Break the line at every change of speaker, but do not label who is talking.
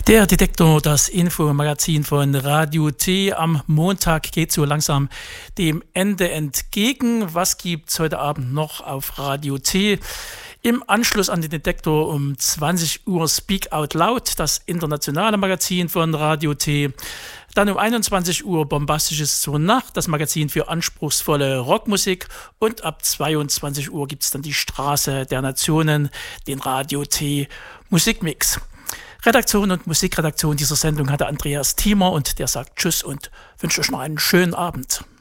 Der Detektor, das Infomagazin von Radio T. Am Montag geht so langsam dem Ende entgegen. Was gibt's heute Abend noch auf Radio T? Im Anschluss an den Detektor um 20 Uhr Speak Out Loud, das internationale Magazin von Radio T. Dann um 21 Uhr Bombastisches zur Nacht, das Magazin für anspruchsvolle Rockmusik. Und ab 22 Uhr gibt's dann die Straße der Nationen, den Radio T Musikmix. Redaktion und Musikredaktion dieser Sendung hatte Andreas Thiemer und der sagt Tschüss und wünscht euch noch einen schönen Abend.